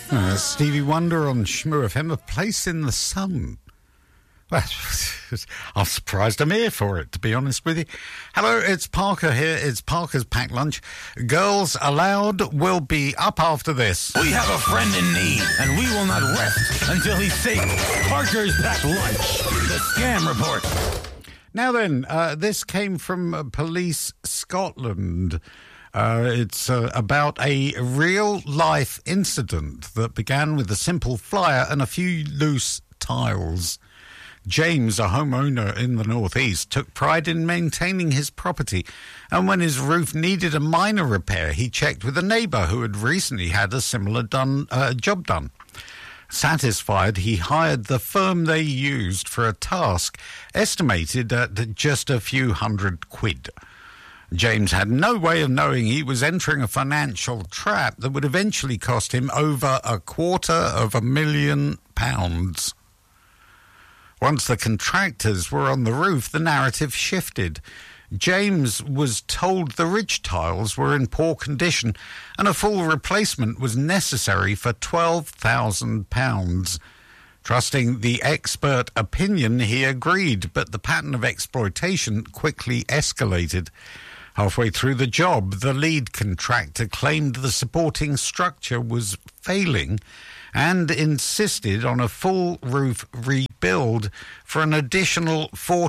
Stevie Wonder on Shmoo FM, A Place in the Sun. Well, I'm surprised I'm here for it, to be honest with you. Hello, it's Parker here. It's Parker's Packed Lunch. Girls Aloud will be up after this. We have a friend in need, and we will not rest until he's safe. Parker's Packed Lunch, the Scam Report. Now then, this came from Police Scotland. It's about a real-life incident that began with a simple flyer and a few loose tiles. James, a homeowner in the northeast, took pride in maintaining his property, and when his roof needed a minor repair, he checked with a neighbour who had recently had a similar job done. Satisfied, he hired the firm they used for a task estimated at just a few £100. James had no way of knowing he was entering a financial trap that would eventually cost him over £250,000. Once the contractors were on the roof, the narrative shifted. James was told the ridge tiles were in poor condition and a full replacement was necessary for £12,000. Trusting the expert opinion, he agreed, but the pattern of exploitation quickly escalated. Halfway through the job, the lead contractor claimed the supporting structure was failing and insisted on a full roof rebuild for an additional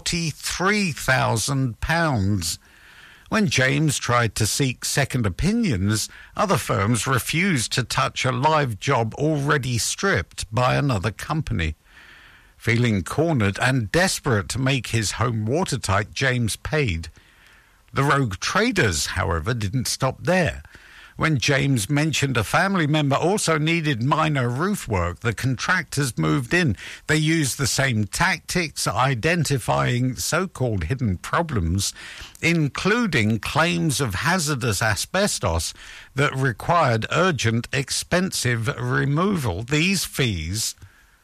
£43,000. When James tried to seek second opinions, other firms refused to touch a live job already stripped by another company. Feeling cornered and desperate to make his home watertight, James paid. The rogue traders, however, didn't stop there. When James mentioned a family member also needed minor roof work, the contractors moved in. They used the same tactics, identifying so-called hidden problems, including claims of hazardous asbestos that required urgent, expensive removal. These fees,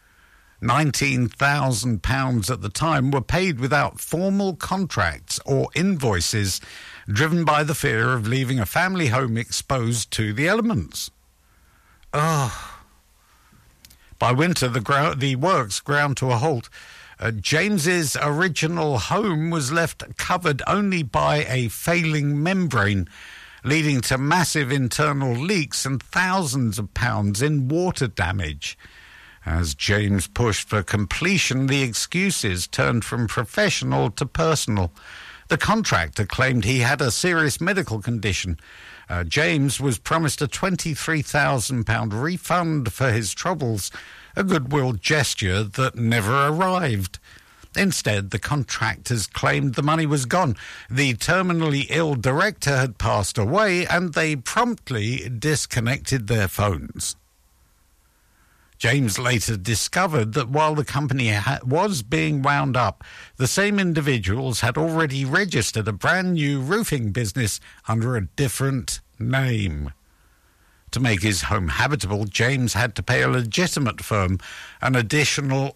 £19,000 at the time, were paid without formal contracts or invoices, driven by the fear of leaving a family home exposed to the elements. By winter, the works ground to a halt. James's original home was left covered only by a failing membrane, leading to massive internal leaks and thousands of pounds in water damage. As James pushed for completion, the excuses turned from professional to personal. The contractor claimed he had a serious medical condition. James was promised a £23,000 refund for his troubles, a goodwill gesture that never arrived. Instead, the contractors claimed the money was gone. The terminally ill director had passed away, and they promptly disconnected their phones. James later discovered that while the company was being wound up, the same individuals had already registered a brand new roofing business under a different name. To make his home habitable, James had to pay a legitimate firm an additional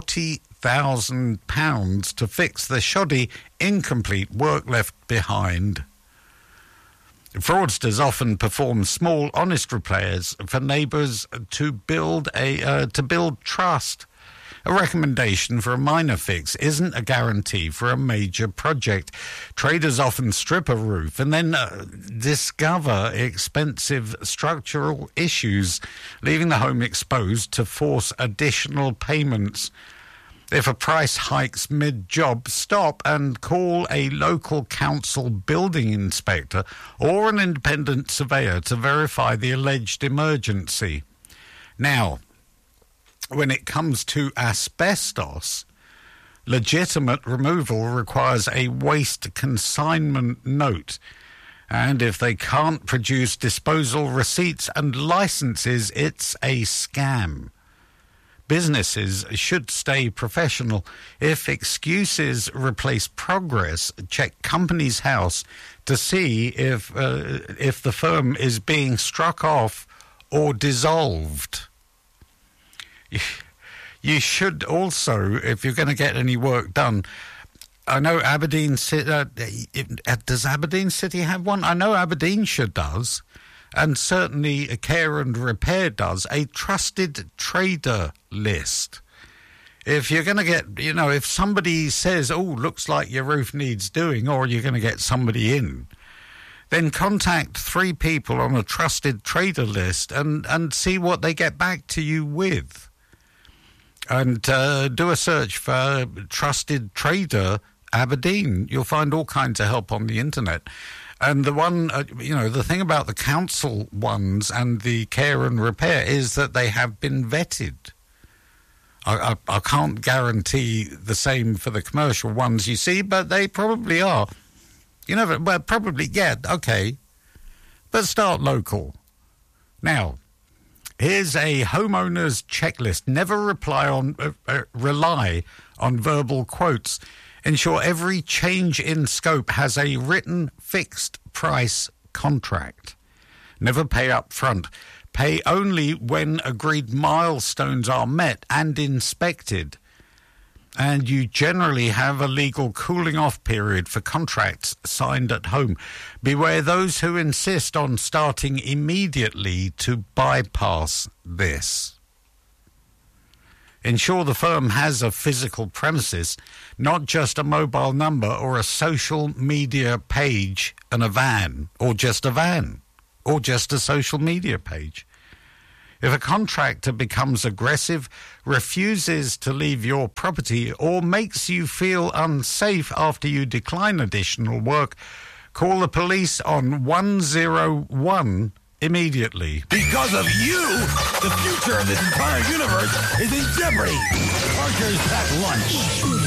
£40,000 to fix the shoddy, incomplete work left behind. Fraudsters often perform small, honest repairs for neighbours to build trust. A recommendation for a minor fix isn't a guarantee for a major project. Traders often strip a roof and then discover expensive structural issues, leaving the home exposed to force additional payments. If a price hikes mid-job, stop and call a local council building inspector or an independent surveyor to verify the alleged emergency. Now, when it comes to asbestos, legitimate removal requires a waste consignment note. And if they can't produce disposal receipts and licenses, it's a scam. Businesses should stay professional. If excuses replace progress, check company's house to see if the firm is being struck off or dissolved. You should also, if you're going to get any work done, I know Aberdeen City, does Aberdeen City have one? I know Aberdeenshire does. and certainly Care and Repair does, a trusted trader list. If you're going to get, if somebody says, oh, looks like your roof needs doing, or you're going to get somebody in, then contact 3 people on a trusted trader list and see what they get back to you with. And do a search for Trusted Trader Aberdeen. You'll find all kinds of help on the internet. And the one, the thing about the council ones and the Care and Repair is that they have been vetted. I can't guarantee the same for the commercial ones you see, but they probably are. Probably, yeah, okay. But start local. Now, here's a homeowner's checklist. Never rely on verbal quotes. Ensure every change in scope has a written fixed price contract. Never pay up front. Pay only when agreed milestones are met and inspected. And you generally have a legal cooling off period for contracts signed at home. Beware those who insist on starting immediately to bypass this. Ensure the firm has a physical premises, not just a mobile number or a social media page and a van, or just a van, or just a social media page. If a contractor becomes aggressive, refuses to leave your property, or makes you feel unsafe after you decline additional work, call the police on 101 immediately. Because of you, the future of this entire universe is in jeopardy. Parker's Packed Lunch.